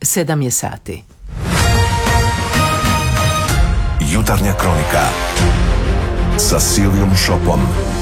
7 je sati. Jutarnja kronika sa Silvijom Šopom.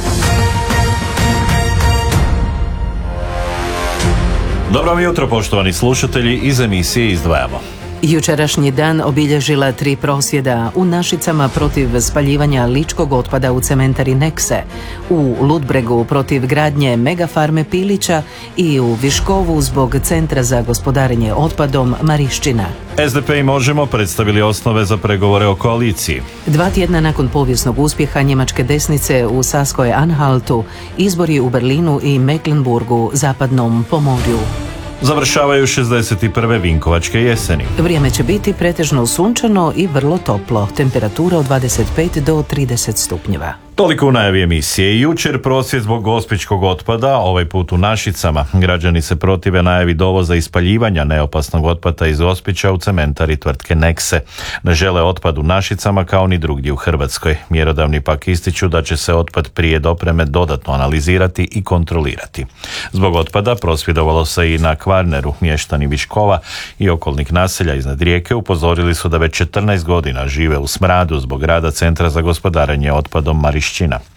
Dobro vam jutro, poštovani slušatelji, iz emisije Izdvajamo. Jučerašnji dan obilježila 3 prosvjeda u Našicama protiv spaljivanja ličkog otpada u cementari Nexe, u Ludbregu protiv gradnje megafarme Pilića i u Viškovu zbog Centra za gospodarenje otpadom Marišćina. SDP i Možemo predstavili osnove za pregovore o koaliciji. 2 tjedna nakon povijesnog uspjeha njemačke desnice u Saskoj-Anhaltu, izbori u Berlinu i Mecklenburgu, zapadnom Pomorju. Završavaju 61. Vinkovačke jeseni. Vrijeme će biti pretežno sunčano i vrlo toplo, temperatura od 25 do 30 stupnjeva. Toliko u najavi emisije. Jučer prosvjed zbog gospićkog otpada, ovaj put u Našicama. Građani se protive najavi dovoza i spaljivanja neopasnog otpada iz Gospića u cementari tvrtke Nexe. Ne žele otpad u Našicama kao ni drugdje u Hrvatskoj. Mjerodavni pak ističu da će se otpad prije dopreme dodatno analizirati i kontrolirati. Zbog otpada prosvjedovalo se i na Kvarneru. Mještani Viškova i okolnih naselja iznad Rijeke upozorili su da već 14 godina žive u smradu zbog rada Centra za gospodarenje otpadom Marišćina.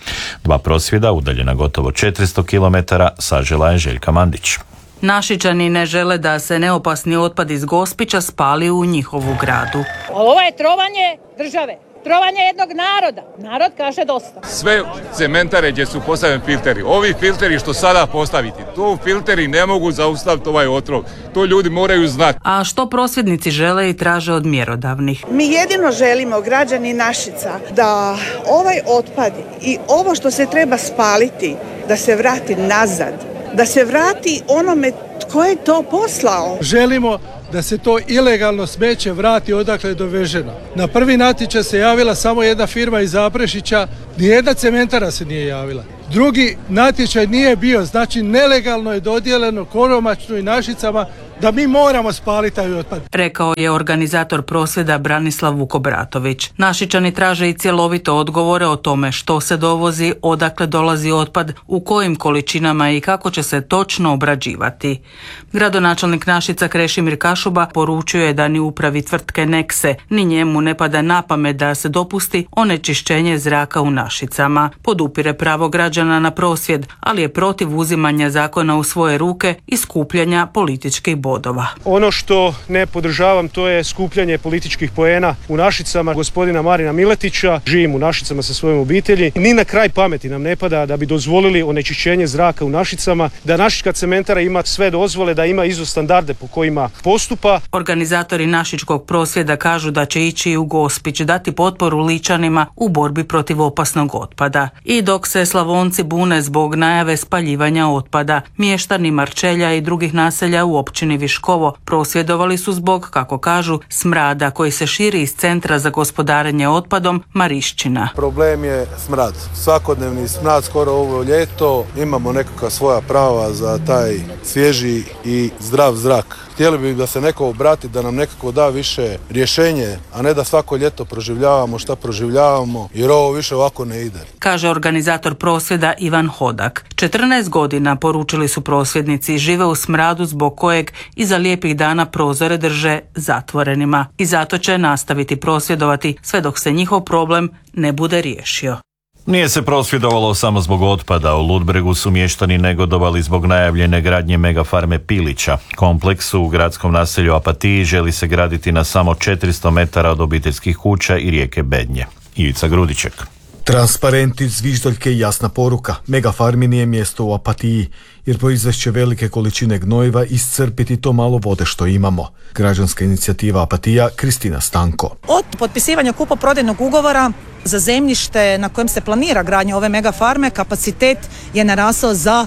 2 prosvjeda, udaljena gotovo 400 km, sažela je Željka Mandić. Našičani ne žele da se neopasni otpad iz Gospića spali u njihovu gradu. Ovo je trovanje države, trovanje jednog naroda. Narod kaže dosta. Sve cementare gdje su postavljeni filteri, ovi filteri što sada postaviti, to filteri ne mogu zaustaviti ovaj otrov. To ljudi moraju znati. A što prosvjednici žele i traže od mjerodavnih? Mi jedino želimo, građani Našica, da ovaj otpad i ovo što se treba spaliti, da se vrati nazad, da se vrati onome tko je to poslao. Želimo da se to ilegalno smeće vrati odakle je doveženo. Na prvi natječaj se javila samo jedna firma iz Zaprešića, nijedna cementara se nije javila. Drugi natječaj nije bio, znači nelegalno je dodijeljeno Koromačnu i Našicama da mi moramo spaliti taj otpad. Rekao je organizator prosvjeda Branislav Vukobratović. Našičani traže i cjelovite odgovore o tome što se dovozi, odakle dolazi otpad, u kojim količinama i kako će se točno obrađivati. Gradonačelnik Našica Krešimir Kašuba poručio je da ni upravi tvrtke Nexe ni njemu ne pada na pamet da se dopusti onečišćenje zraka u Našicama. Podupire pravo građana na prosvjed, ali je protiv uzimanja zakona u svoje ruke i skupljanja političkih bodova. Ono što ne podržavam, to je skupljanje političkih poena u Našicama gospodina Marina Miletića. Živim u Našicama sa svojom obitelji. Ni na kraj pameti nam ne pada da bi dozvolili onečišćenje zraka u Našicama, da Našička cementara ima sve dozvole, da ima ISO standarde po kojima postupa. Organizatori Našičkog prosvjeda kažu da će ići u Gospić dati potporu Ličanima u borbi protiv opasnog otpada. I dok se Slavonci bune zbog najave spaljivanja otpada, mještani Marčelja i drugih naselja u općini Viškovo prosvjedovali su zbog, kako kažu, smrada koji se širi iz Centra za gospodarenje otpadom Marišćina. Problem je smrad. Svakodnevni smrad skoro ovo ljeto. Imamo nekakva svoja prava za taj svježi i zdrav zrak. Htjeli bi da se neko obrati, da nam nekako da više rješenje, a ne da svako ljeto proživljavamo šta proživljavamo, jer ovo više ovako ne ide. Kaže organizator prosvjeda Ivan Hodak. 14 godina, poručili su prosvjednici, žive u smradu zbog kojeg iza lijepih dana prozore drže zatvorenima. I zato će nastaviti prosvjedovati sve dok se njihov problem ne bude riješio. Nije se prosvjedovalo samo zbog otpada. U Ludbregu su mještani negodovali zbog najavljene gradnje megafarme Pilića. Kompleks u gradskom naselju Apatiji želi se graditi na samo 400 metara od obiteljskih kuća i rijeke Bednje. Ivica Grudiček. Transparenti, zviždaljke i jasna poruka. Megafarmi nije mjesto u Apatiji, jer proizvešće velike količine gnojiva iscrpiti to malo vode što imamo. Građanska inicijativa Apatija, Kristina Stanko. Od potpisivanja kupoprodajnog ugovora za zemljište na kojem se planira gradnja ove megafarme, kapacitet je narasao za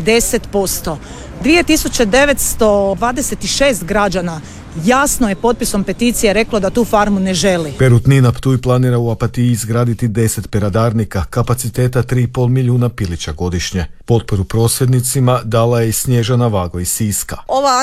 50%. 2926 građana jasno je potpisom peticije reklo da tu farmu ne želi. Perutnina Ptuj planira u Apatiji izgraditi 10 peradarnika, kapaciteta 3,5 milijuna pilića godišnje. Potporu prosvjednicima dala je i Snježana Vago iz Siska. Ova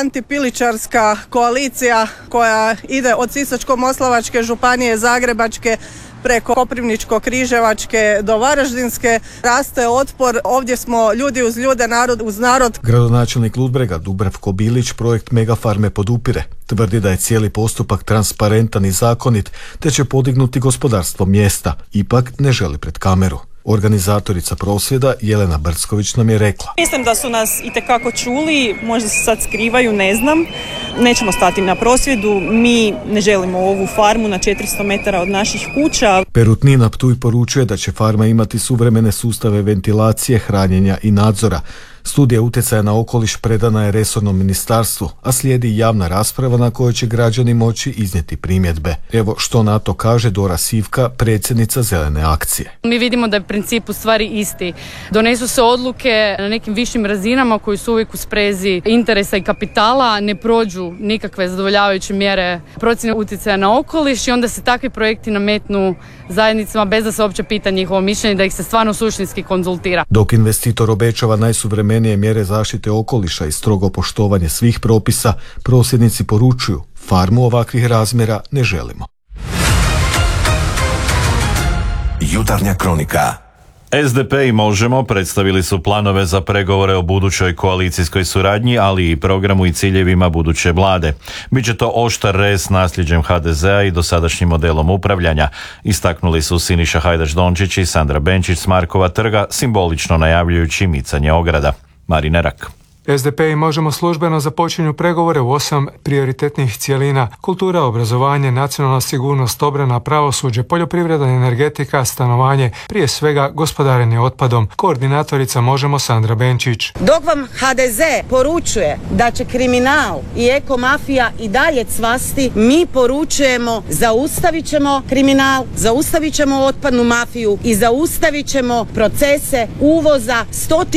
antipiličarska koalicija koja ide od Sisačko-moslavačke županije, Zagrebačke, preko Koprivničko-križevačke do Varaždinske raste otpor. Ovdje smo ljudi uz ljude, narod uz narod. Gradonačelnik Ludbrega Dubravko Bilić projekt Megafarme podupire. Tvrdi da je cijeli postupak transparentan i zakonit, te će podignuti gospodarstvo mjesta. Ipak ne želi pred kameru. Organizatorica prosvjeda Jelena Brcković nam je rekla: Mislim da su nas itekako čuli, možda se sad skrivaju, ne znam. Nećemo stati na prosvjedu, mi ne želimo ovu farmu na 400 metara od naših kuća. Perutnina Ptuj poručuje da će farma imati suvremene sustave ventilacije, hranjenja i nadzora. Studija utjecaja na okoliš predana je resornom ministarstvu, a slijedi javna rasprava na kojoj će građani moći iznijeti primjedbe. Evo što na to kaže Dora Sivka, predsjednica Zelene akcije. Mi vidimo da je princip u stvari isti. Donesu se odluke na nekim višim razinama koji su uvijek u sprezi interesa i kapitala, ne prođu nikakve zadovoljavajuće mjere procjene utjecaja na okoliš i onda se takvi projekti nametnu zajednicama bez da se uopće pita njihovo mišljenje, da ih se stvarno suštinski konzultira. Dok investitor obećava najsuvremenije mjere zaštite okoliša i strogo poštovanje svih propisa, prosvjednici poručuju: farmu ovakvih razmjera ne želimo. Jutarnja kronika. SDP i Možemo predstavili su planove za pregovore o budućoj koalicijskoj suradnji, ali i programu i ciljevima buduće vlade. Biće to oštar rez nasljeđem HDZ-a i dosadašnjim modelom upravljanja, istaknuli su Siniša Hajdaš Dončić i Sandra Benčić s Markova trga, simbolično najavljujući micanje ograda. Marine Rak. SDP i Možemo službeno započinju pregovore u 8 prioritetnih cjelina: kultura, obrazovanje, nacionalna sigurnost, obrana, pravosuđe, poljoprivreda, energetika, stanovanje, prije svega gospodarenje otpadom. Koordinatorica Možemo Sandra Benčić. Dok vam HDZ poručuje da će kriminal i ekomafija i dalje cvasti, mi poručujemo: zaustavit ćemo kriminal, zaustavit ćemo otpadnu mafiju i zaustavit ćemo procese uvoza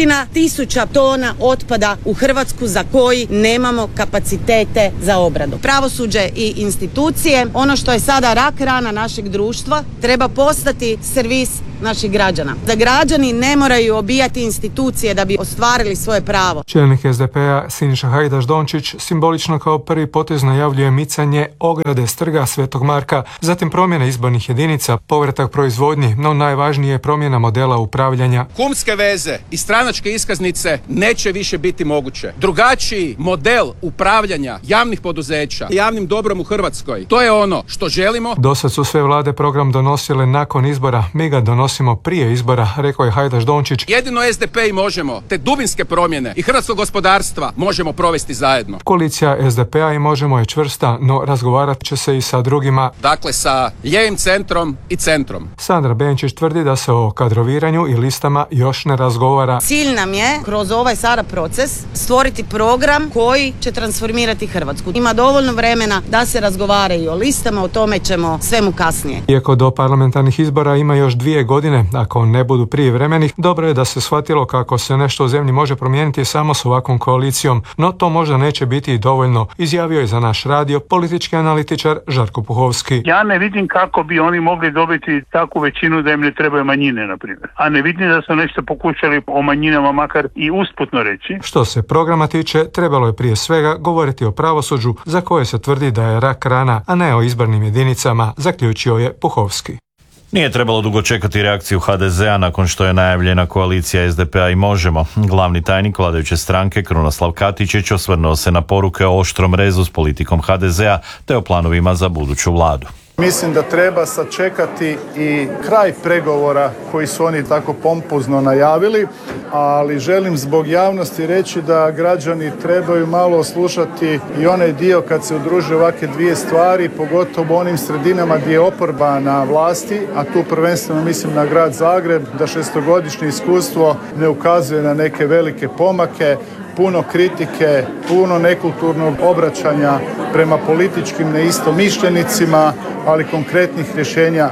100.000 tona otpada u Hrvatsku za koji nemamo kapacitete za obradu. Pravosuđe i institucije, ono što je sada rak rana našeg društva, treba postati servis naših građana. Da građani ne moraju obijati institucije da bi ostvarili svoje pravo. Čelnik SDP-a Siniša Hajdaš Dončić simbolično kao prvi potez najavljuje micanje ograde s trga Svetog Marka, zatim promjena izbornih jedinica, povratak proizvodnji, no najvažnije je promjena modela upravljanja. Kumske veze i stranačke iskaznice neće više biti moguće. Drugačiji model upravljanja javnih poduzeća, javnim dobrom u Hrvatskoj, to je ono što želimo. Dosad su sve vlade program donosile nakon izbora, mi ga donosimo prije izbora, rekao je Hajdaš Dončić. Jedino SDP i Možemo te dubinske promjene i hrvatskog gospodarstva možemo provesti zajedno. Koalicija SDP-a i Možemo je čvrsta, no razgovarat će se i sa drugima. Dakle, sa lijevim centrom i centrom. Sandra Benčić tvrdi da se o kadroviranju i listama još ne razgovara. Cilj nam je kroz ovaj sada proces stvoriti program koji će transformirati Hrvatsku. Ima dovoljno vremena da se razgovara i o listama, o tome ćemo svemu kasnije. Iako do parlamentarnih izbora ima još 2 godine, ako ne budu prijevremenih, dobro je da se shvatilo kako se nešto u zemlji može promijeniti samo s ovakvom koalicijom, no to možda neće biti i dovoljno, izjavio je za naš radio politički analitičar Žarko Puhovski. Ja ne vidim kako bi oni mogli dobiti takvu većinu da im ne trebaju manjine, na primjer. A ne vidim da su nešto pokušali o manjinama makar i usputno reći. Što se programa tiče, trebalo je prije svega govoriti o pravosuđu, za koje se tvrdi da je rak rana, a ne o izbornim jedinicama, zaključio je Puhovski. Nije trebalo dugo čekati reakciju HDZ-a nakon što je najavljena koalicija SDP-a i Možemo. Glavni tajnik vladajuće stranke Krunoslav Katičić osvrnuo se na poruke o oštrom rezu s politikom HDZ-a te o planovima za buduću vladu. Mislim da treba sačekati i kraj pregovora koji su oni tako pompozno najavili, ali želim zbog javnosti reći da građani trebaju malo slušati i onaj dio kad se udruže ovakve dvije stvari, pogotovo u onim sredinama gdje je oporba na vlasti, a tu prvenstveno mislim na grad Zagreb, da 6-godišnje iskustvo ne ukazuje na neke velike pomake, puno kritike, puno nekulturnog obraćanja prema političkim neistomišljenicima, ali konkretnih rješenja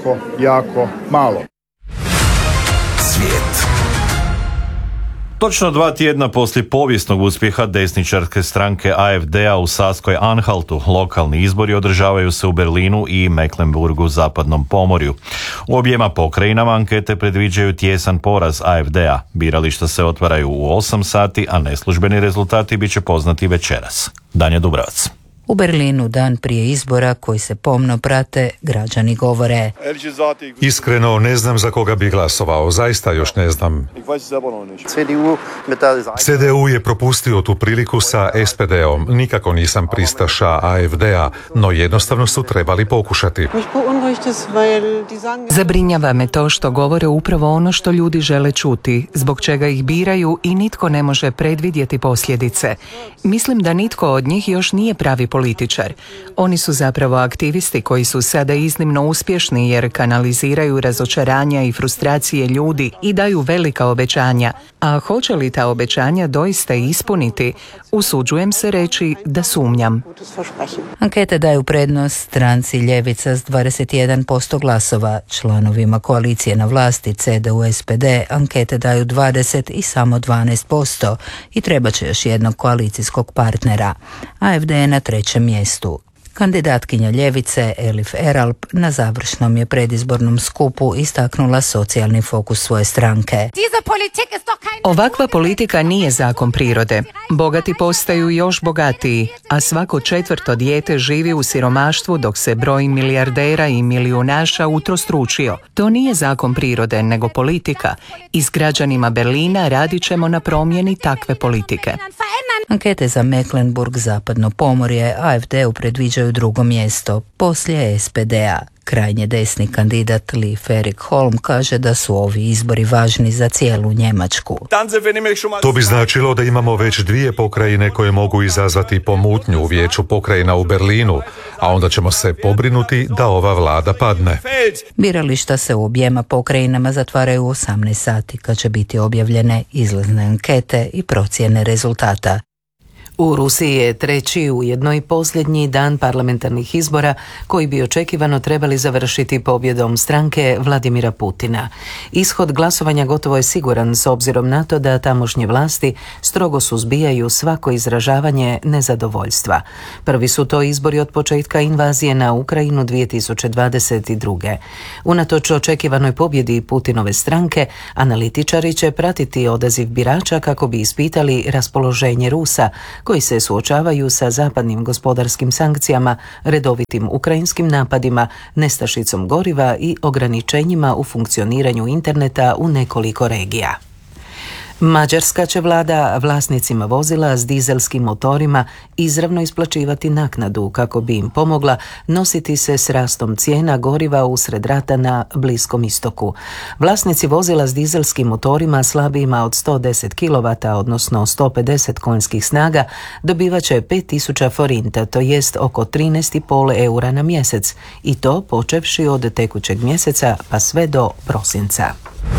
jako malo. Svijet. Točno 2 tjedna poslije povijesnog uspjeha desničarske stranke AfD-a u Saskoj Anhaltu, lokalni izbori održavaju se u Berlinu i Mecklenburgu zapadnom pomorju. U objema pokrajinama ankete predviđaju tijesan poraz AfD-a. Birališta se otvaraju u 8 sati, a neslužbeni rezultati bit će poznati večeras. Danja Dubravac. U Berlinu dan prije izbora koji se pomno prate, građani govore: Iskreno ne znam za koga bi glasovao, zaista još ne znam. CDU je propustio tu priliku sa SPD-om, nikako nisam pristaša AfD-a, no jednostavno su trebali pokušati. Zabrinjava me to što govore upravo ono što ljudi žele čuti, zbog čega ih biraju i nitko ne može predvidjeti posljedice. Mislim da nitko od njih još nije pravi političar. Oni su zapravo aktivisti koji su sada iznimno uspješni jer kanaliziraju razočaranja i frustracije ljudi i daju velika obećanja. A hoće li ta obećanja doista ispuniti? Usuđujem se reći da sumnjam. Ankete daju prednost stranci Ljevica s 21% glasova. Članovima koalicije na vlasti CDU-SPD ankete daju 20 i samo 12% i treba će još jednog koalicijskog partnera. AfD je na 3. mjestu. Kandidatkinja Ljevice Elif Eralp na završnom je predizbornom skupu istaknula socijalni fokus svoje stranke. Ovakva politika nije zakon prirode. Bogati postaju još bogatiji, a svako 4. dijete živi u siromaštvu dok se broj milijardera i milijunaša utrostručio. To nije zakon prirode, nego politika. I s građanima Berlina radit ćemo na promjeni takve politike. Ankete za Mecklenburg, Zapadno Pomorje, AfD-u predviđaju 2. mjesto, poslije SPD-a. Krajnje desni kandidat Lee Ferrik-Holm kaže da su ovi izbori važni za cijelu Njemačku. To bi značilo da imamo već 2 pokrajine koje mogu izazvati pomutnju u vijeću pokrajina u Berlinu, a onda ćemo se pobrinuti da ova vlada padne. Birališta se u objema pokrajinama zatvaraju u 18 sati kad će biti objavljene izlazne ankete i procjene rezultata. U Rusiji je 3. ujedno i posljednji dan parlamentarnih izbora koji bi očekivano trebali završiti pobjedom stranke Vladimira Putina. Ishod glasovanja gotovo je siguran s obzirom na to da tamošnje vlasti strogo suzbijaju svako izražavanje nezadovoljstva. Prvi su to izbori od početka invazije na Ukrajinu 2022. Unatoč očekivanoj pobjedi Putinove stranke, analitičari će pratiti odaziv birača kako bi ispitali raspoloženje Rusa koji se suočavaju sa zapadnim gospodarskim sankcijama, redovitim ukrajinskim napadima, nestašicom goriva i ograničenjima u funkcioniranju interneta u nekoliko regija. Mađarska će vlada vlasnicima vozila s dizelskim motorima izravno isplaćivati naknadu kako bi im pomogla nositi se s rastom cijena goriva usred rata na Bliskom istoku. Vlasnici vozila s dizelskim motorima slabijima od 110 kW, odnosno 150 konjskih snaga, dobivat će 5000 forinta, to jest oko 13,5 eura na mjesec, i to počevši od tekućeg mjeseca pa sve do prosinca.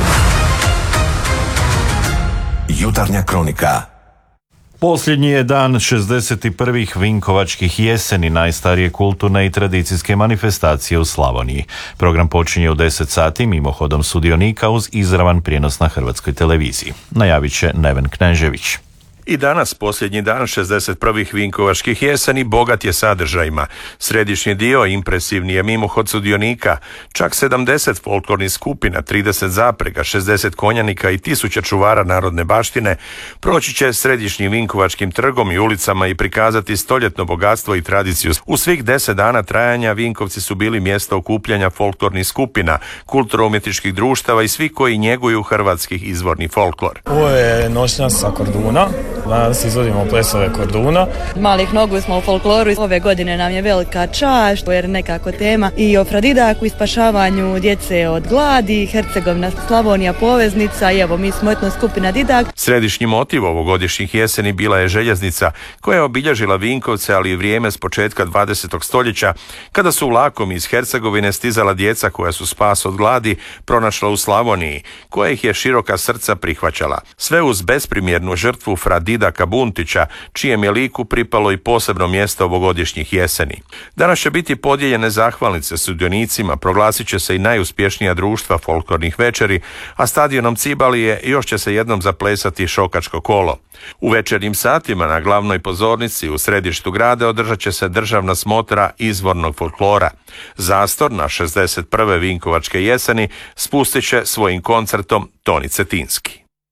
Jutarnja kronika. Posljednji je dan 61. Vinkovačkih jeseni, najstarije kulturne i tradicijske manifestacije u Slavoniji. Program počinje u 10 sati mimohodom sudionika uz izravan prijenos na Hrvatskoj televiziji. Najavit će Neven Knežević. I danas, posljednji dan 61. Vinkovačkih jeseni, bogat je sadržajima. Središnji dio impresivni je mimohod sudionika, čak 70 folklornih skupina, 30 zaprega, 60 konjanika i 1000 čuvara narodne baštine proći će središnjim Vinkovačkim trgom i ulicama i prikazati stoljetno bogatstvo i tradiciju. U svih 10 dana trajanja Vinkovci su bili mjesto okupljanja folklornih skupina, kulturno-umjetničkih društava i svi koji njeguju hrvatskih izvorni folklor. Ovo je noćna sa Korduna. Danas izvodimo plesove Korduna. Malih nogu smo u folkloru. Ove godine nam je velika čast jer nekako tema i o Fradidaku i spašavanju djece od gladi, Hercegovina Slavonija poveznica i evo mi smo etno skupina Didak. Središnji motiv ovogodišnjih jeseni bila je željeznica koja je obilježila Vinkovce, ali i vrijeme s početka 20. stoljeća kada su vlakom iz Hercegovine stizala djeca koja su spas od gladi pronašla u Slavoniji, koja ih je široka srca prihvaćala. Sve uz besprimjernu žrtvu Fradidaka Buntića, čijem je liku pripalo i posebno mjesto ovogodišnjih jeseni. Danas će biti podijeljene zahvalnice sudionicima, proglasit će se i najuspješnija društva folklornih večeri, a stadionom Cibalije još će se jednom zaplesati šokačko kolo. U večernjim satima na glavnoj pozornici u središtu grada održat će se državna smotra izvornog folklora. Zastor na 61. Vinkovačke jeseni spustit će svojim koncertom Toni Cetinski.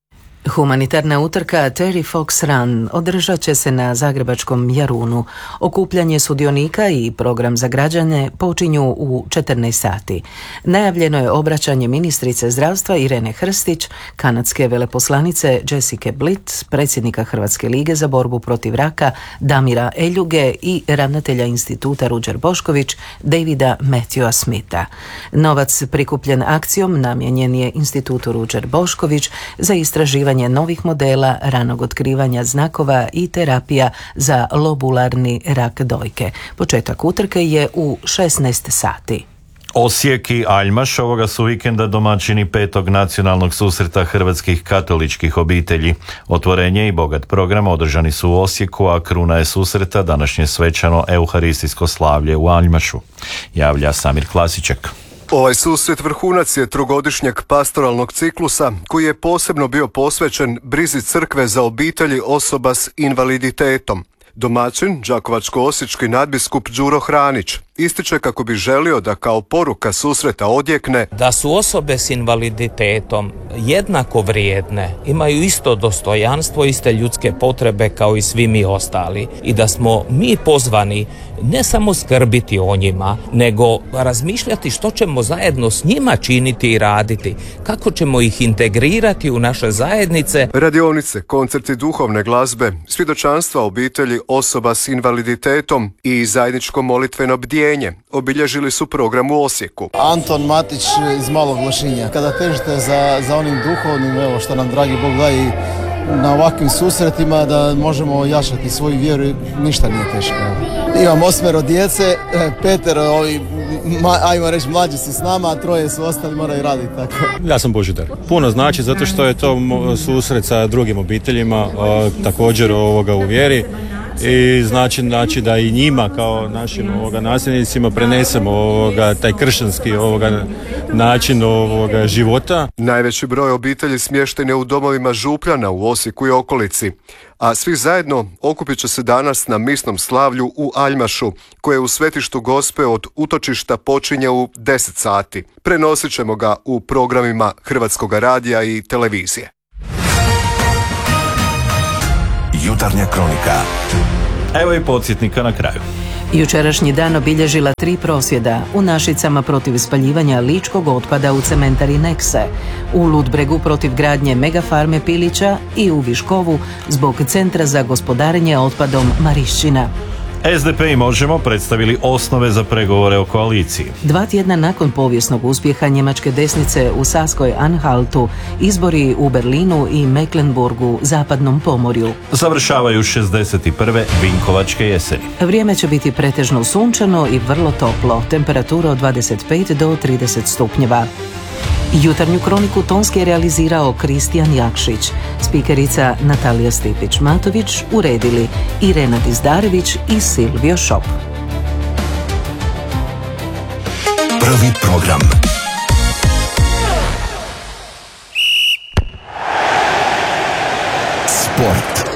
Humanitarna utrka Terry Fox Run održat će se na zagrebačkom Jarunu. Okupljanje sudionika i program za građane počinju u 14 sati. Najavljeno je obraćanje ministrice zdravstva Irene Hrstić, kanadske veleposlanice Jessica Blitt, predsjednika Hrvatske lige za borbu protiv raka Damira Eljuge i ravnatelja instituta Ruđer Bošković Davida Matthewa Smitha. Novac prikupljen akcijom namijenjen je institutu Ruđer Bošković za istraživanje novih modela ranog otkrivanja znakova i terapija za lobularni rak dojke. Početak utrke je u 16 sati. Osijek i Aljmaš ovoga su vikenda domaćini 5. nacionalnog susreta hrvatskih katoličkih obitelji. Otvorenje i bogat program održani su u Osijeku, a kruna je susreta današnje svečano euharistijsko slavlje u Aljmašu. Javlja Samir Klasiček. Ovaj susret vrhunac je trogodišnjeg pastoralnog ciklusa koji je posebno bio posvećen brizi crkve za obitelji osoba s invaliditetom. Domaćin, đakovačko-osječki nadbiskup Đuro Hranić, ističe kako bi želio da kao poruka susreta odjekne da su osobe s invaliditetom jednako vrijedne, imaju isto dostojanstvo, iste ljudske potrebe kao i svi mi ostali i da smo mi pozvani ne samo skrbiti o njima, nego razmišljati što ćemo zajedno s njima činiti i raditi, kako ćemo ih integrirati u naše zajednice. Radionice, koncerti duhovne glazbe, svjedočanstva obitelji osoba s invaliditetom i zajedničko molitveno bdjenje obilježili su program u Osijeku. Anton Matić iz Malog Lošinja. Kada težite za onim duhovnim, evo što nam dragi Bog daje i na ovakvim susretima da možemo jačati svoju vjeru, ništa nije teško. Imam 8 djece, 5 ajmo reći mlađi su s nama, a 3 su ostali, moraju raditi tako. Ja sam Božidar. Puno znači zato što je to susret sa drugim obiteljima, također u vjeri. I znači da i njima kao našim nasljednicima prenesemo taj kršćanski način života. Najveći broj obitelji smješten je u domovima Župljana u Osijeku i okolici, a svi zajedno okupit će se danas na misnom slavlju u Aljmašu, koje u svetištu Gospe od utočišta počinje u 10 sati. Prenosit ćemo ga u programima Hrvatskog radija i televizije. Jutarnja kronika. Evo i podsjetnika na kraju. Jučerašnji dan obilježila 3 prosvjeda u Našicama protiv spaljivanja ličkog otpada u cementari Nekse, u Ludbregu protiv gradnje megafarme Pilića i u Viškovu zbog Centra za gospodarenje otpadom Marišćina. SDP i Možemo predstavili osnove za pregovore o koaliciji. 2 tjedna nakon povijesnog uspjeha njemačke desnice u Saskoj Anhaltu, izbori u Berlinu i Mecklenburgu, zapadnom Pomorju. Završavaju 61. Vinkovačke jeseni. Vrijeme će biti pretežno sunčano i vrlo toplo, temperatura od 25 do 30 stupnjeva. Jutarnju kroniku tonski je realizirao Kristijan Jakšić, spikerica Natalija Stipić-Matović, uredili Irena Dizdarević i Silvio Šop. Prvi program. Sport.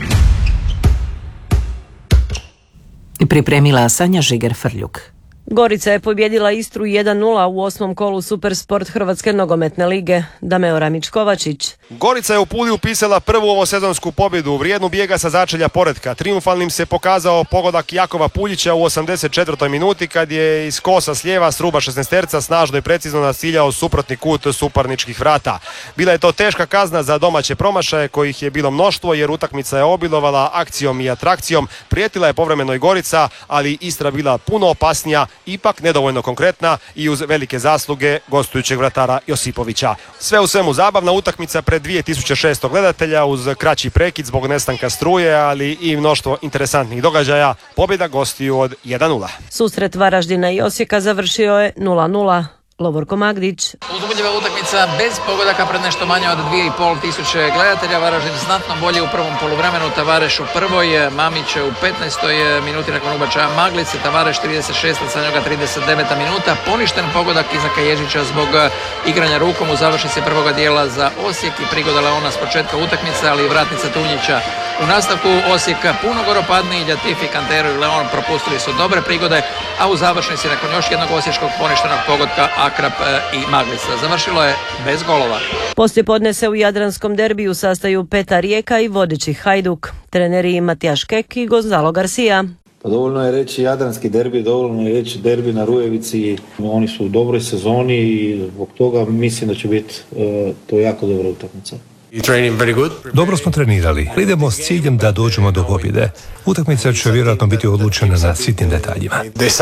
Pripremila Sanja Žiger-Frljuk. Gorica je pobjedila Istru 1-0 u 8. kolu Supersport Hrvatske nogometne lige. Dameo Ramić-Kovačić. Gorica je u Puli upisala prvu ovosezonsku pobjedu, vrijednu bijega sa začelja poretka. Triumfalnim se pokazao pogodak Jakova Puljića u 84. minuti kad je iz kosa s lijeva s ruba 16-terca snažno i precizno naciljao suprotni kut suparničkih vrata. Bila je to teška kazna za domaće promašaje kojih je bilo mnoštvo jer utakmica je obilovala akcijom i atrakcijom. Prijetila je povremeno i Gorica, ali Istra bila puno opasnija, ipak nedovoljno konkretna i uz velike zasluge gostujućeg vratara Josipovića. Sve u svemu zabavna utakmica pred 2600 gledatelja uz kraći prekid zbog nestanka struje, ali i mnoštvo interesantnih događaja. Pobjeda gostiju od 1-0. Susret Varaždina i Osijeka završio je 0-0. Lovorko Magdić. Uzbudljiva utakmica bez pogodaka pred nešto manje od 2500 gledatelja. Varaždin znatno bolje u prvom poluvremenu, Tavareš u prvoj, Mamić u 15. minuti nakon ubačaja Maglice, Tavareš 36. sa njega 39. minuta. Poništen pogodak Izaka Ježića zbog igranja rukom u završnici prvoga dijela za Osijek i prigoda Leona s početka utakmice, ali i vratnica Tunjića U nastavku Osijek puno goropadniji, Ljatifi, Kantero i Leon propustili su dobre prigode, a u završnici nakon još jednog osječkog poništenog pogotka Akrap i Maglica. Završilo je bez golova. Poslijepodne se u jadranskom derbiju sastaju Peta Rijeka i vodeći Hajduk. Treneri Matijaš Kek i Gonzalo Garcia. Pa dovoljno je reći jadranski derbi, dovoljno je reći derbi na Rujevici. Oni su u dobroj sezoni i zbog toga mislim da će biti to jako dobra utakmica. Dobro smo trenirali. Idemo s ciljem da dođemo do pobjede. Utakmica će vjerojatno biti odlučena na sitnim detaljima.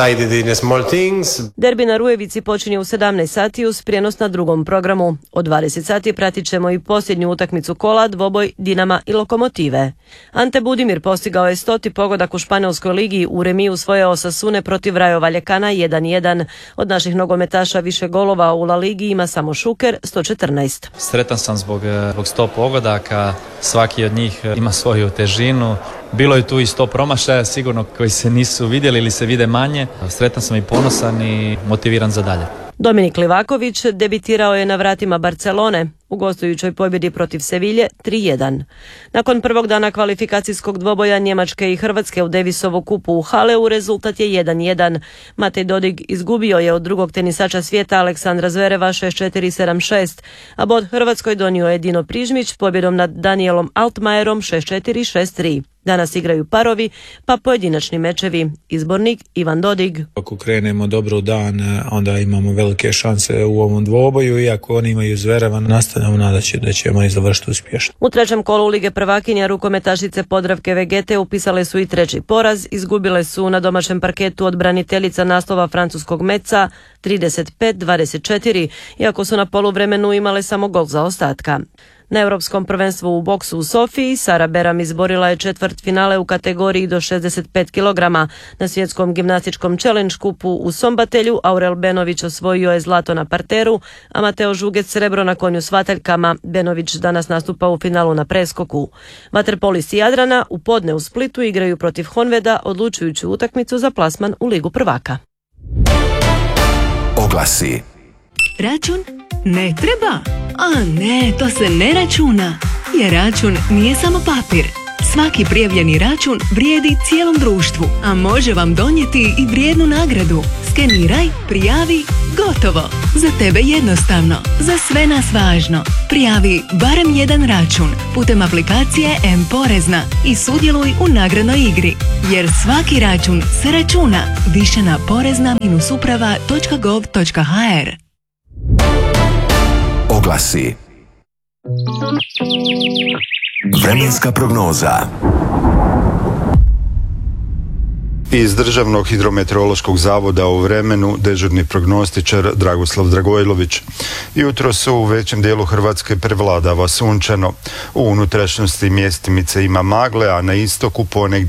Derbi na Rujevici počinje u 17 sati uz prijenos na drugom programu. Od 20 sati pratit ćemo i posljednju utakmicu kola, dvoboj Dinama i Lokomotive. Ante Budimir postigao je 100. pogodak u Španjolskoj ligi, u remiju svoje Osasune protiv Rayo Vallecana 1-1. Od naših nogometaša više golova u La Ligi ima samo Šuker, 114. Sretan sam zbog 100 pogodaka, svaki od njih ima svoju težinu. Bilo je tu i 100 promašaja, sigurno koji se nisu vidjeli ili se vide manje. Sretan sam i ponosan i motiviran za dalje. Dominik Livaković debitirao je na vratima Barcelone u gostujućoj pobjedi protiv Sevilje 3-1. Nakon prvog dana kvalifikacijskog dvoboja Njemačke i Hrvatske u Davisovu kupu u Haleu rezultat je 1-1. Matej Dodig izgubio je od drugog tenisača svijeta Aleksandra Zvereva 6-4, 7-6, a bod Hrvatskoj donio je Dino Prižmić pobjedom nad Danielom Altmajerom 6-4, 6-3. Danas igraju parovi, pa pojedinačni mečevi. Izbornik Ivan Dodig. Ako krenemo dobro u dan, onda imamo velike šanse u ovom dvoboju, iako oni imaju Zvereva, nastavljamo nadaći da ćemo i završiti uspješno. U trećem kolu Lige prvakinja rukometašice Podravke Vegete upisale su i treći poraz, izgubile su na domaćem parketu od braniteljica naslova francuskog Metza 35-24, iako su na poluvremenu imale samo gol zaostatka. Na Europskom prvenstvu u boksu u Sofiji Sara Beram izborila je četvrtfinale u kategoriji do 65 kg. Na svjetskom gimnastičkom challenge kupu u Sombatelju Aurel Benović osvojio je zlato na parteru, a Mateo Žugec srebro na konju s vataljkama. Benović danas nastupa u finalu na preskoku. Vaterpolisti Jadrana u podne u Splitu igraju protiv Honveda odlučujuću utakmicu za plasman u Ligu prvaka. Oglasi. Račun ne treba. A ne, to se ne računa. Jer račun nije samo papir. Svaki prijavljeni račun vrijedi cijelom društvu, a može vam donijeti i vrijednu nagradu. Skeniraj, prijavi, gotovo. Za tebe jednostavno, za sve nas važno. Prijavi barem jedan račun putem aplikacije M-Porezna i sudjeluj u nagradnoj igri. Jer svaki račun se računa. Više na porezna-uprava.gov.hr. Oglasi. Vremenska prognoza. Iz Državnog hidrometeorološkog zavoda u vremenu dežurni prognostičar Dragoslav Dragojlović. Jutros u većem dijelu Hrvatske prevladava sunčano. U unutrašnjosti mjestimice ima magle, a na istoku ponegdje